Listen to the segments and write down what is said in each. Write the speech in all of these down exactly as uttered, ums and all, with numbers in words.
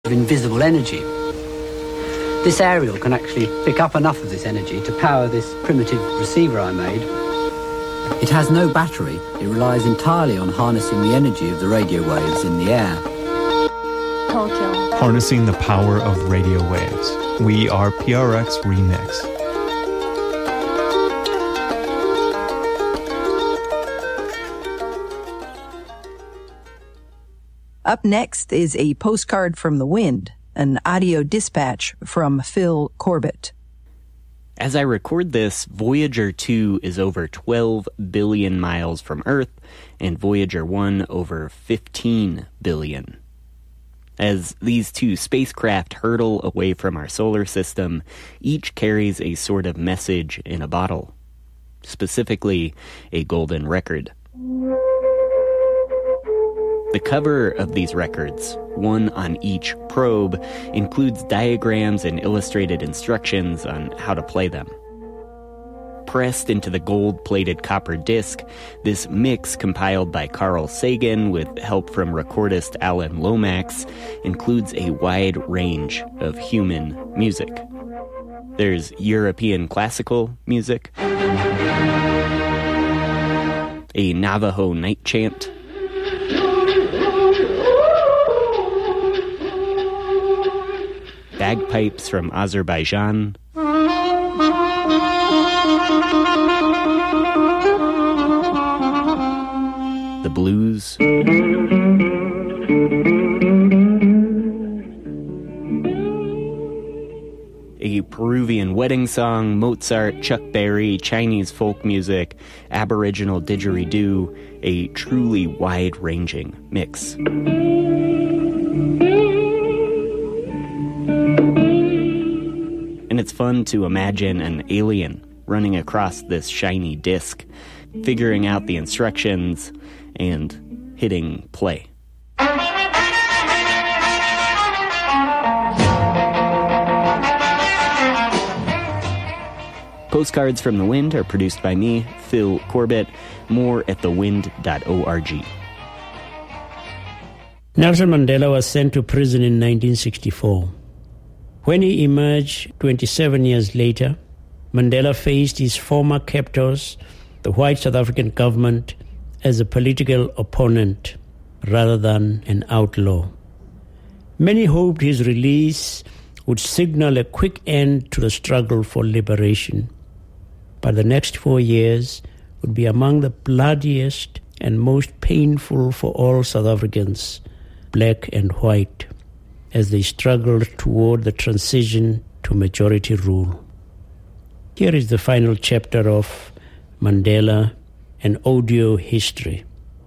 of invisible energy. This aerial can actually pick up enough of this energy to power this primitive receiver I made. It has no battery. It relies entirely on harnessing the energy of the radio waves in the air. Tokyo. Harnessing the power of radio waves. We are P R X Remix. Up next is a postcard from the wind, an audio dispatch from Phil Corbett. As I record this, Voyager two is over twelve billion miles from Earth, and Voyager one over fifteen billion. As these two spacecraft hurtle away from our solar system, each carries a sort of message in a bottle, specifically a golden record. The cover of these records, one on each probe, includes diagrams and illustrated instructions on how to play them. Pressed into the gold-plated copper disc, this mix compiled by Carl Sagan with help from recordist Alan Lomax includes a wide range of human music. There's European classical music, a Navajo night chant, bagpipes from Azerbaijan, the blues, a Peruvian wedding song, Mozart, Chuck Berry, Chinese folk music, Aboriginal didgeridoo, a truly wide-ranging mix. And it's fun to imagine an alien running across this shiny disc, figuring out the instructions, and hitting play. Postcards from the Wind are produced by me, Phil Corbett. More at the wind dot org. Nelson Mandela was sent to prison in nineteen sixty-four. When he emerged twenty-seven years later, Mandela faced his former captors, the white South African government, as a political opponent rather than an outlaw. Many hoped his release would signal a quick end to the struggle for liberation. But the next four years would be among the bloodiest and most painful for all South Africans, black and white, as they struggled toward the transition to majority rule. Here is the final chapter of Mandela, an audio history.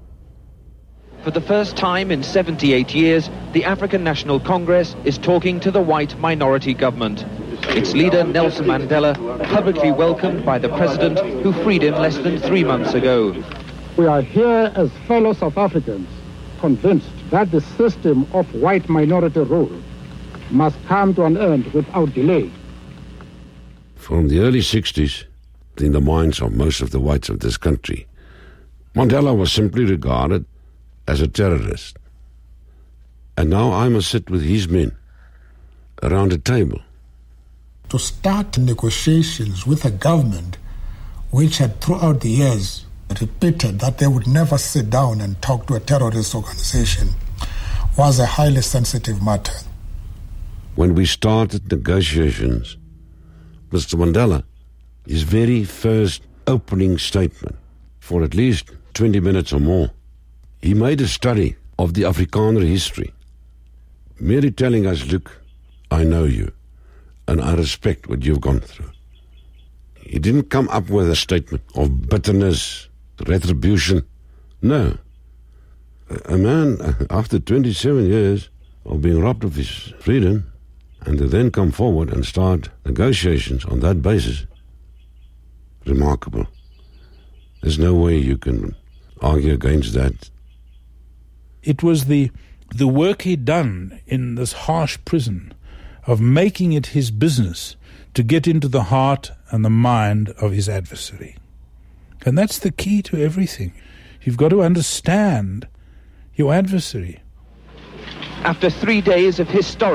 For the first time in seventy-eight years, the African National Congress is talking to the white minority government. Its leader, Nelson Mandela, publicly welcomed by the president who freed him less than three months ago. We are here as fellow South Africans, convinced that the system of white minority rule must come to an end without delay. From the early sixties, in the minds of most of the whites of this country, Mandela was simply regarded as a terrorist. And now I must sit with his men around a table. To start negotiations with a government which had throughout the years repeated that they would never sit down and talk to a terrorist organization was a highly sensitive matter. When we started negotiations, Mister Mandela, his very first opening statement, for at least twenty minutes or more, he made a study of the Afrikaner history, merely telling us, look, I know you, and I respect what you've gone through. He didn't come up with a statement of bitterness, retribution. No. A man, after twenty-seven years of being robbed of his freedom, and to then come forward and start negotiations on that basis, remarkable. There's no way you can argue against that. It was the the work he'd done in this harsh prison of making it his business to get into the heart and the mind of his adversary. And that's the key to everything. You've got to understand your adversary. After three days of historic